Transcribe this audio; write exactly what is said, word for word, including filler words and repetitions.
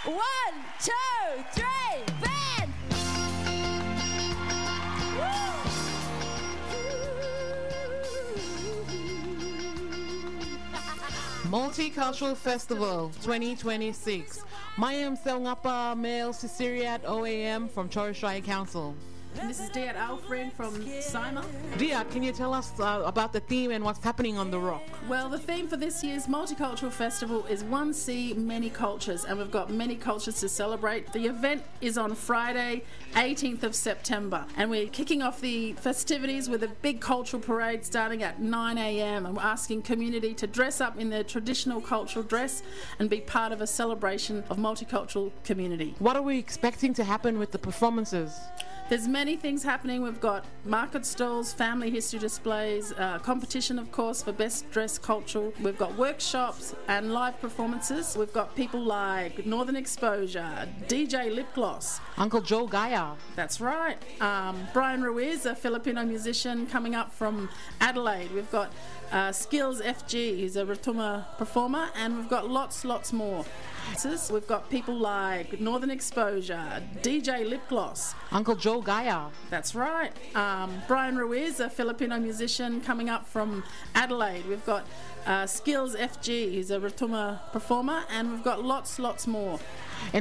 One, two, three, band! Multicultural Festival twenty twenty-six. Mayam Selngapa Male Sisiriat O A M from Torres Strait Council. And this is Diat Alfred from Sima. Dia, can you tell us uh, about the theme and what's happening on the Rock? Well, the theme for this year's Multicultural Festival is One Sea, Many Cultures, and we've got many cultures to celebrate. The event is on Friday, eighteenth of September, and we're kicking off the festivities with a big cultural parade starting at nine a.m. and we're asking community to dress up in their traditional cultural dress and be part of a celebration of multicultural community. What are we expecting to happen with the performances? There's many things happening. We've got market stalls, family history displays, uh, competition, of course, for best dressed cultural. We've got workshops and live performances. We've got people like Northern Exposure, D J Lip Gloss. Uncle Joe Gaia. That's right. Um, Brian Ruiz, a Filipino musician coming up from Adelaide. We've got uh, Skills F G, who's a Ratuma performer, and we've got lots, lots more. We've got people like Northern Exposure, D J Lip Gloss. Uncle Joe Gaia. That's right. Um, Brian Ruiz, a Filipino musician coming up from Adelaide. We've got uh, Skills F G, who's a Ratuma performer, and we've got lots, lots more.